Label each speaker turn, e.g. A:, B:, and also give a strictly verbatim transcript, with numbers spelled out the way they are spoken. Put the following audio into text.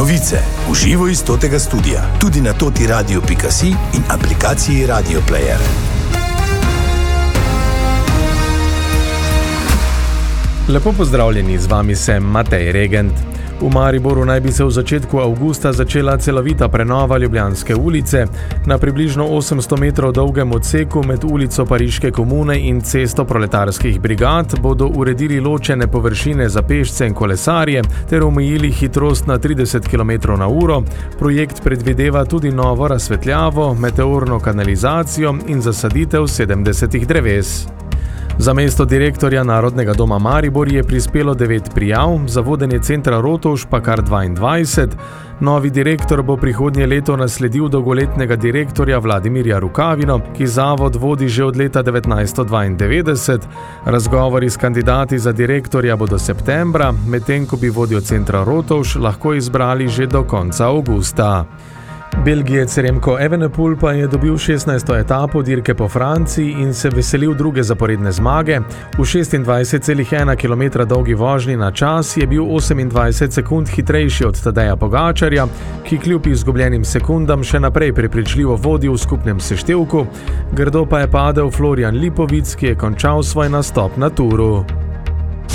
A: Novice v živo iz Totega studia, tudi na toti radio pika si in aplikaciji Radio Player.
B: Lepo pozdravljeni, z vami sem Matej Regent. V Mariboru naj bi se v začetku avgusta začela celovita prenova Ljubljanske ulice. Na približno osemsto metrov dolgem odseku med ulico Pariške komune in cesto proletarskih brigad bodo uredili ločene površine za pešce in kolesarje ter omejili hitrost na trideset kilometrov na uro. Projekt predvideva tudi novo razsvetljavo, meteorno kanalizacijo in zasaditev sedemdesetih dreves. Za mesto direktorja Narodnega doma Maribor je prispelo devet prijav, za vodenje centra Rotovž pa kar dvaindvajset. Novi direktor bo prihodnje leto nasledil dolgoletnega direktorja Vladimirja Rukavino, ki zavod vodi že od leta devetnajststo dvaindevetdeset. Razgovori s kandidati za direktorja bodo septembra, medtem ko bi vodjo centra Rotovž lahko izbrali že do konca avgusta. Belgijec Remco Evenepoel pa je dobil šestnajsto etapo dirke po Franciji in se veselil druge zaporedne zmage. V šestindvajset celih ena kilometra dolgi vožnji na čas je bil osemindvajset sekund hitrejši od Tadeja Pogačarja, ki kljub izgubljenim sekundam še naprej prepričljivo vodi v skupnem seštevku. Grdo pa je padel Florian Lipovic, ki je končal svoj nastop na Turu.